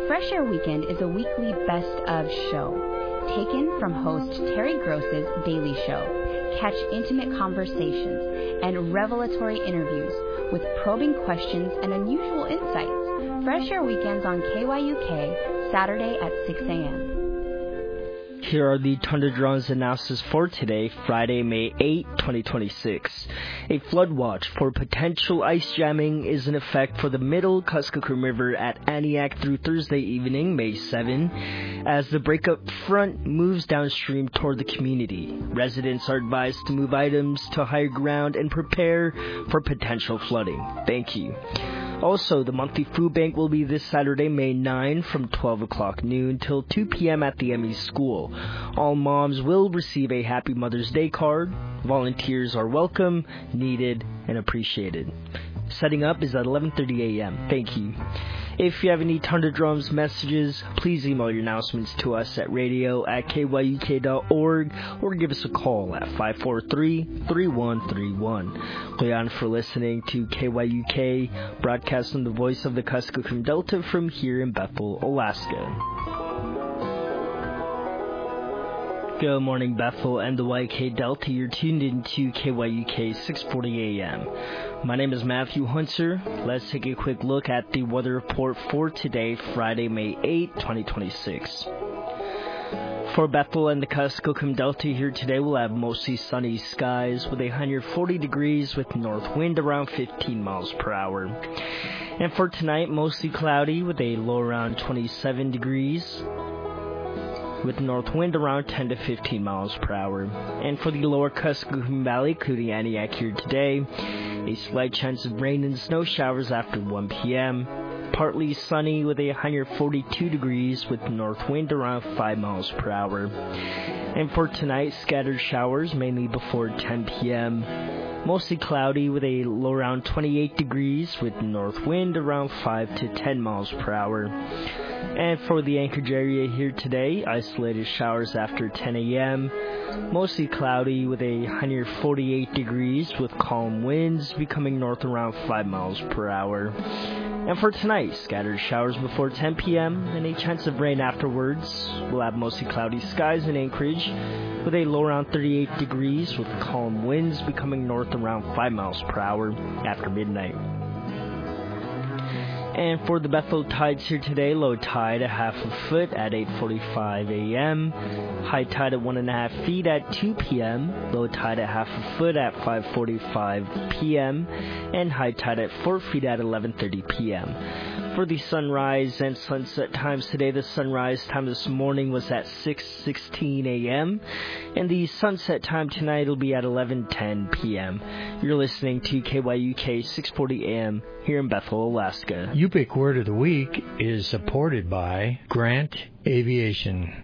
Fresh Air Weekend is a weekly best of show, taken from host Terry Gross's Daily Show. Catch intimate conversations and revelatory interviews with probing questions and unusual insights. Fresh Air Weekends on KYUK, Saturday at 6 a.m. Here are the Thunderdrums announcements for today, Friday, May 8, 2026. A flood watch for potential ice jamming is in effect for the middle Kuskokwim River at Aniak through Thursday evening, May 7, as the breakup front moves downstream toward the community. Residents are advised to move items to higher ground and prepare for potential flooding. Thank you. Also, the monthly food bank will be this Saturday, May 9, from 12 o'clock noon till 2 p.m. at the ME School. All moms will receive a Happy Mother's Day card. Volunteers are welcome, needed, and appreciated. Setting up is at 11:30 a.m. Thank you. If you have any Thunderdrums messages, please email your announcements to us at radio@kyuk.org or give us a call at 543-3131. Leon for listening to KYUK, broadcasting the voice of the Kuskokwim Delta from here in Bethel, Alaska. Good morning, Bethel and the YK Delta. You're tuned into KYUK 640 AM. My name is Matthew Hunter. Let's take a quick look at the weather report for today, Friday, May 8, 2026. For Bethel and the Kuskokwim Delta here today, we'll have mostly sunny skies with a high near 40 degrees with north wind around 15 miles per hour. And for tonight, mostly cloudy with a low around 27 degrees. With north wind around 10 to 15 miles per hour. And for the lower Kuskokwim Valley, including Aniak here today, a slight chance of rain and snow showers after 1 p.m. Partly sunny with a high near 42 degrees with north wind around 5 miles per hour. And for tonight, scattered showers mainly before 10 p.m. Mostly cloudy with a low around 28 degrees with north wind around 5 to 10 miles per hour. And for the Anchorage area here today, isolated showers after 10 a.m. Mostly cloudy with a high near 48 degrees with calm winds becoming north around 5 miles per hour. And for tonight, scattered showers before 10 p.m. and a chance of rain afterwards. We'll have mostly cloudy skies in Anchorage with a low around 38 degrees with calm winds becoming north around 5 miles per hour after midnight. And for the Bethel tides here today, low tide a half a foot at 8:45 a.m., high tide at 1.5 feet at 2 p.m., low tide at half a foot at 5:45 p.m., and high tide at 4 feet at 11:30 p.m. For the sunrise and sunset times today, the sunrise time this morning was at 6:16 a.m., and the sunset time tonight will be at 11:10 p.m. You're listening to KYUK 640 AM here in Bethel, Alaska. Yupik Word of the Week is supported by Grant Aviation.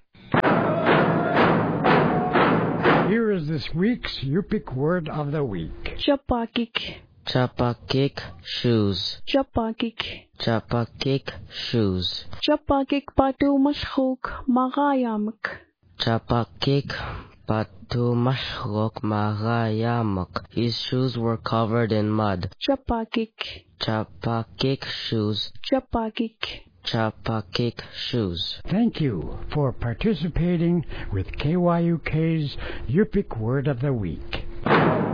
Here is this week's Yupik Word of the Week. Chapakik. Chapakik shoes. Chapakik. Chapakik shoes. Chapakik patu mashkhuk magayamak. Chapakik patu mashkhuk magayamak. His shoes were covered in mud. Chapakik. Chapakik shoes. Chapakik. Chapakik shoes. Thank you for participating with KYUK's Yupik Word of the Week.